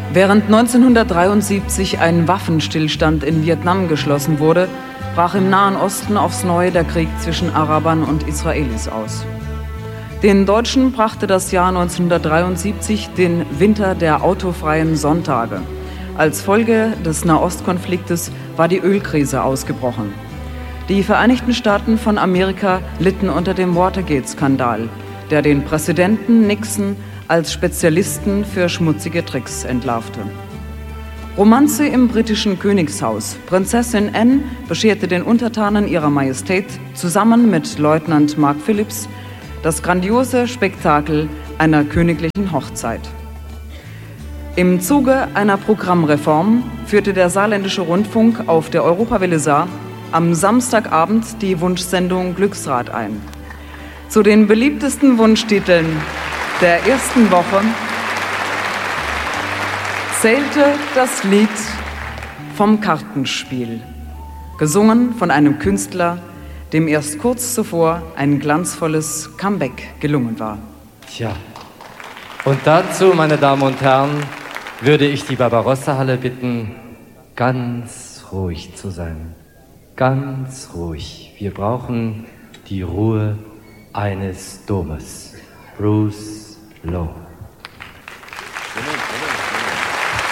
Während 1973 ein Waffenstillstand in Vietnam geschlossen wurde, brach im Nahen Osten aufs Neue der Krieg zwischen Arabern und Israelis aus. Den Deutschen brachte das Jahr 1973 den Winter der autofreien Sonntage. Als Folge des Nahostkonfliktes war die Ölkrise ausgebrochen. Die Vereinigten Staaten von Amerika litten unter dem Watergate-Skandal, der den Präsidenten Nixon als Spezialisten für schmutzige Tricks entlarvte. Romanze im britischen Königshaus. Prinzessin Anne bescherte den Untertanen ihrer Majestät zusammen mit Leutnant Mark Phillips das grandiose Spektakel einer königlichen Hochzeit. Im Zuge einer Programmreform führte der Saarländische Rundfunk auf der Europawelle Saar am Samstagabend die Wunschsendung Glücksrad ein. Zu den beliebtesten Wunschtiteln der ersten Woche zählte das Lied vom Kartenspiel, gesungen von einem Künstler, dem erst kurz zuvor ein glanzvolles Comeback gelungen war. Tja, und dazu, meine Damen und Herren, würde ich die Barbarossa-Halle bitten, ganz ruhig zu sein. Ganz ruhig. Wir brauchen die Ruhe eines Domes. Bruce Lowe.